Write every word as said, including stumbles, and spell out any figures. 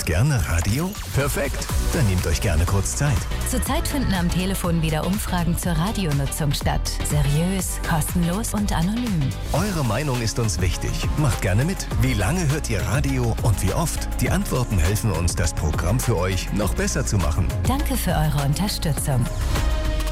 hört gerne Radio? Perfekt, dann nehmt euch gerne kurz Zeit. Zurzeit finden am Telefon wieder Umfragen zur Radionutzung statt. Seriös, kostenlos und anonym. Eure Meinung ist uns wichtig. Macht gerne mit. Wie lange hört ihr Radio und wie oft? Die Antworten helfen uns, das Programm für euch noch besser zu machen. Danke für eure Unterstützung.